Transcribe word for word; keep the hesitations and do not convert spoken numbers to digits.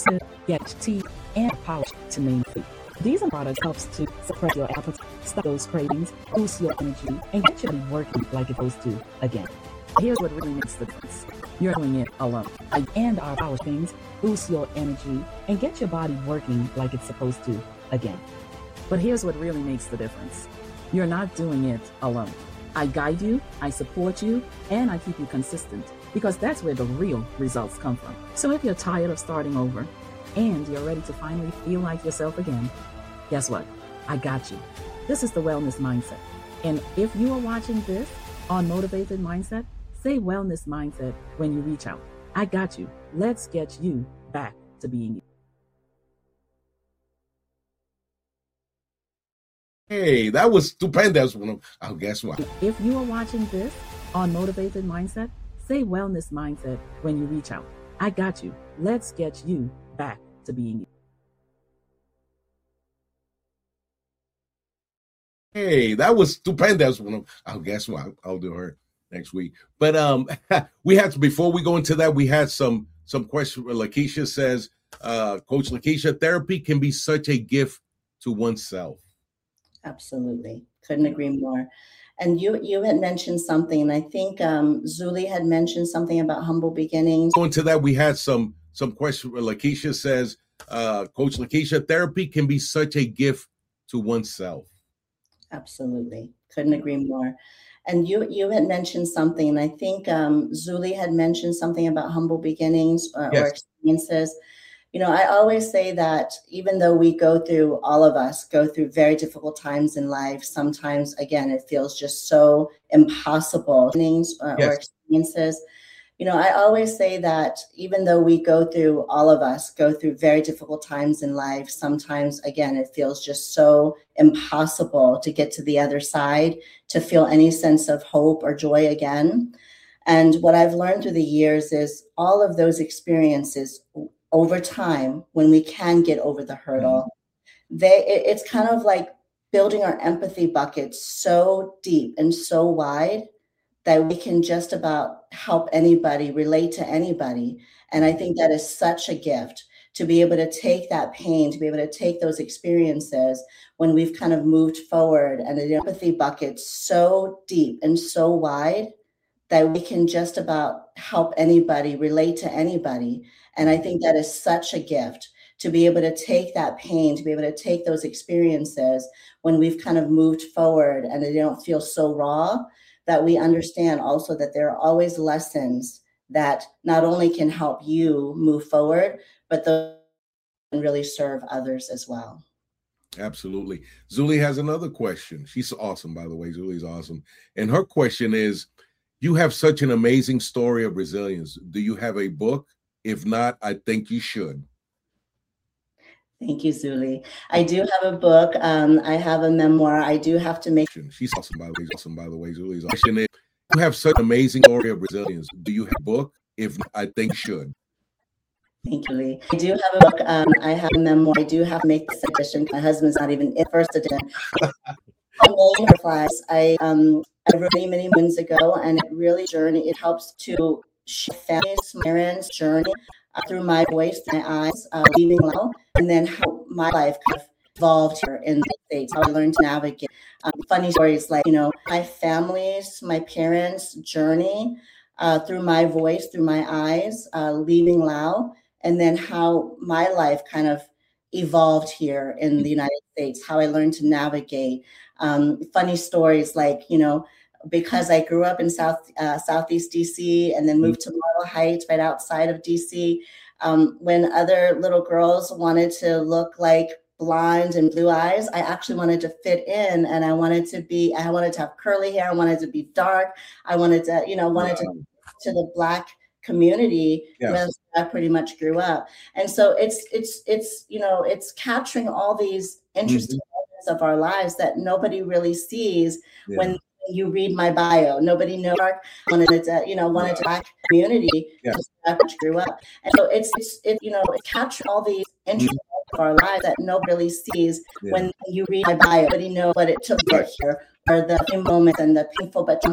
to get tea and pouch to name food. These are products helps to suppress your appetite, stop those cravings, boost your energy, and get your body working like it's supposed to again. Here's what really makes the difference. You're doing it alone. And our power things boost your energy and get your body working like it's supposed to again. But here's what really makes the difference. You're not doing it alone. I guide you, I support you, and I keep you consistent because that's where the real results come from. So if you're tired of starting over and you're ready to finally feel like yourself again, guess what? I got you. This is the Wellness Mindset. And if you are watching this on Motivated Mindset, say Wellness Mindset when you reach out. I got you. Let's get you back to being you. Hey, that was stupendous. Oh, guess what? If you are watching this on Motivated Mindset, say Wellness Mindset when you reach out. I got you. Let's get you back to being you. Hey, that was stupendous. Oh, guess what? I'll do her next week. But um, we had to, before we go into that, we had some some questions. Lakeisha says, uh, Coach Lakeisha, therapy can be such a gift to oneself. Absolutely. Couldn't agree more. And you you had mentioned something, and I think um, Zuli had mentioned something about humble beginnings. Going to that, we had some some questions. Lakeisha says, uh, Coach Lakeisha, therapy can be such a gift to oneself. Absolutely. Couldn't agree more. And you you had mentioned something, and I think um, Zuli had mentioned something about humble beginnings or, Yes. or experiences. You know, I always say that even though we go through, all of us go through very difficult times in life, sometimes, again, it feels just so impossible. Things or, Yes. or experiences. You know, I always say that even though we go through, all of us go through very difficult times in life, sometimes, again, it feels just so impossible to get to the other side, to feel any sense of hope or joy again. And what I've learned through the years is all of those experiences over time, when we can get over the hurdle, they it, it's kind of like building our empathy buckets so deep and so wide that we can just about help anybody, relate to anybody. And I think that is such a gift to be able to take that pain, to be able to take those experiences when we've kind of moved forward, and the empathy buckets so deep and so wide that we can just about help anybody, relate to anybody. And I think that is such a gift to be able to take that pain, to be able to take those experiences when we've kind of moved forward and they don't feel so raw, that we understand also that there are always lessons that not only can help you move forward, but those can really serve others as well. Absolutely. Zuli has another question. She's awesome, by the way. Zuli's awesome. And her question is, you have such an amazing story of resilience. Do you have a book? If not, I think you should. Thank you, Zuli. I do have a book. Um, I have a memoir. I do have to make. She's awesome, by the way. Awesome, by the way. Zuli's awesome. You have such an amazing story of resilience. Do you have a book? If not, I think you should. Thank you, Lee. I do have a book. Um, I have a memoir. I do have to make this edition. My husband's not even in first edition. I um I wrote many many months ago, and it really journey. It helps to share families, parents' journey uh, through my voice, my eyes, uh, leaving low, and then how my life kind of evolved here in the States. How I learned to navigate. Um, funny stories like you know my family's, my parents' journey uh, through my voice, through my eyes, uh, leaving Lao, and then how my life kind of evolved here in the United States, how I learned to navigate. Um, funny stories like, you know, because I grew up in South uh, Southeast D C and then moved to Marble Heights right outside of D C, um, when other little girls wanted to look like blonde and blue eyes, I actually wanted to fit in, and I wanted to be, I wanted to have curly hair, I wanted to be dark, I wanted to, you know, wanted Wow. to to the Black community Yes. where I pretty much grew up. And so it's, it's, it's, you know, it's capturing all these interesting elements of our lives that nobody really sees Yeah. when you read my bio. Nobody knows, wanted to, you know, wanted to Black community Yeah. because I pretty much grew up. And so it's, it's, it, you know, it's capturing all these interesting elements of our lives that nobody really sees Yeah. when you read my bio. Nobody knows what it took to get here, or the moments and the painful but